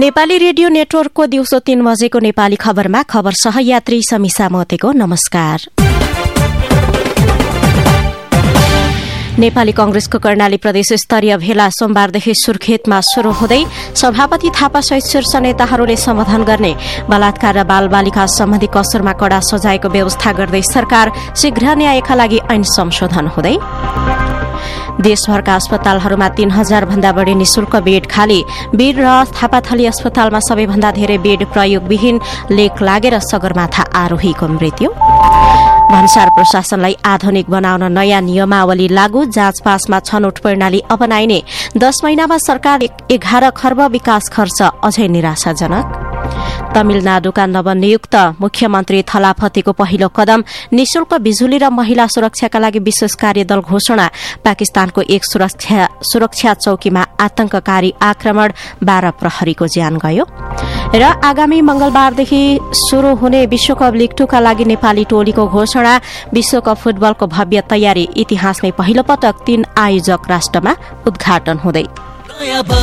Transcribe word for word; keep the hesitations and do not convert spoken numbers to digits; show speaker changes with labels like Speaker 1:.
Speaker 1: Nepali radio नेटवर्कको दिउँसो तीन बजेको नेपाली खबरमा खबर सहयात्री समीसा महतेको नमस्कार। नेपाली कांग्रेसको कर्णाली प्रदेश स्तरीय भेला सोमबारदेखि सुर्खेतमा शुरू हुँदै सभापति थापा सहित शीर्ष नेताहरूले सम्बोधन गर्ने बलात्कार र बाल बालिका सम्बन्धी कसुरमा कड़ा सजायको व्यवस्था गर्दै सरकार शीघ्र न्यायका लागि ऐन संशोधन हुँदै देशभरका अस्पतालहरूमा तीन हजार भन्दा बढ़ी निशुल्क बेड खाली वीर र थापाथली अस्पतालमा सबैभन्दा धेरै बेड प्रयोगविहीन लेख लागेर सगरमाथा आरोहीको मृत्यु भन्सार प्रशासनलाई आधुनिक बनाउन नयाँ नियमावली लागू जाँचपासमा छनौट प्रणाली अपनाइने दश महिनामा सरकार एघार खर्ब विकास खर्च अझै निराशाजनक तमिलनाडुका नवनियुक्त मुख्यमन्त्री थलापतिको पहिलो कदम निशुल्क बिजुली र महिला सुरक्षाका लागि विशेष कार्यदल घोषणा पाकिस्तानको एक सुरक्षा, सुरक्षा चौकीमा आतंककारी आक्रमण बाह्र प्रहरीको ज्यान गयो र आगामी मंगलबारदेखि शुरू हुने विश्वकप लीग टू का लागि नेपाली टोलीको घोषणा विश्वकप फुटबलको भव्य तयारी इतिहासमै पहिलो पटक तीन आयोजक राष्ट्रमा उद्घाटन हुँदै